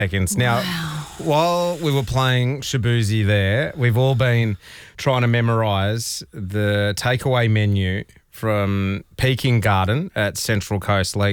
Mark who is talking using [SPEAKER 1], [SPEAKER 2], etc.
[SPEAKER 1] seconds. Now, while we were playing Shabuzi there, we've all been trying to memorise the takeaway menu from Peking Garden at Central Coast League.